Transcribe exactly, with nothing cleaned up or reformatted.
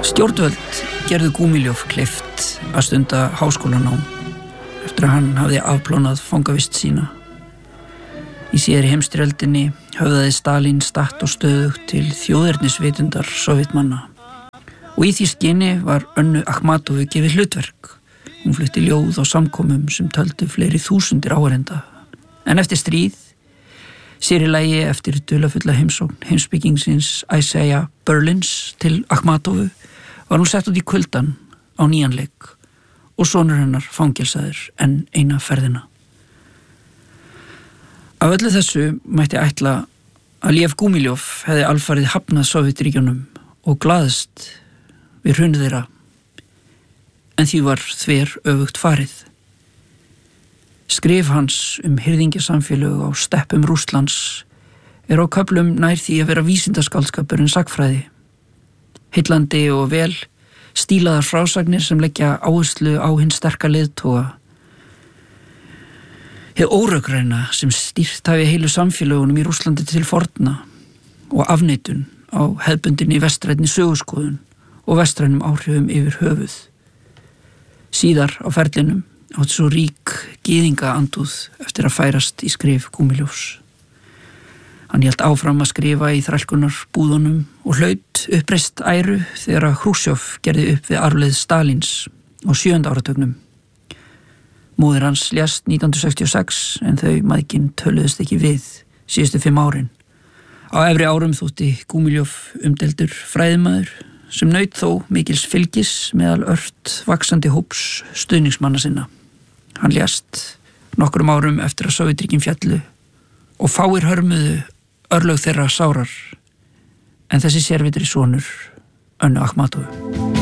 Stjórnvöld gerðu Gúmiljóf kleift að stunda háskólanám eftir að hann hafði afplánað fangavist sína. Í síðari heimsstyrjöldinni höfðaði Stalín statt og stöðugt til þjóðernisvitundar Sovétmanna og í því skyni var Önnu Akhmatovu gefið hlutverk. Hún flutti ljóð á samkomum sem töldu fleiri þúsundir áhorfenda. En eftir stríð, sér í lagi eftir dularfulla heimsókn heimspekingsins Isaiah Berlins til Akhmatovu, var hún sett út í kuldan á nýjan leik og sonur hennar fangelsaður enn eina ferðina. Af öllu þessu mætti ætla að Lev Gúmiljóf hefði alfarið hafnað Sovétríkjunum og glaðst við hrunið þeirra, en því var þver öfugt farið. Skrif hans um hirðingjasamfélög á steppum Rússlands er á köflum nær því að vera vísindaskáldskapur en sagnfræði. Heillandi og vel stílaðar frásagnir sem leggja áherslu á hinn sterka leiðtoga. Hið óröggræna sem stýrt hafi heilu samfélögunum í Rússlandi til forna og afneitun á hefðbundinni vestrænni söguskoðun og vestrænum áhrifum yfir höfuð. Síðar á ferlinum átt svo rík gyðinga andúð eftir að færast í skrif Gúmiljófs. Hann hélt áfram að skrifa í þrælkunar búðunum og hlaut uppreist æru þegar að Hrúsjov gerði upp við arfleið Stalíns á sjöunda áratugnum. Móðir hans lést nítján hundruð sextíu og sex en þau mæðgin töluðust ekki við síðustu fimm árin. Á efri árum þótti Gúmiljóf umdeildur fræðimaður sem naut þó mikils fylgis meðal ört vaxandi hóps stuðningsmanna sinna. Hann lést nokkrum árum eftir að Sovétríkin fjallu og fáir hörmuðu örlög þeirra sárar en þessi sérvitri sonur Önnu Akhmatovu.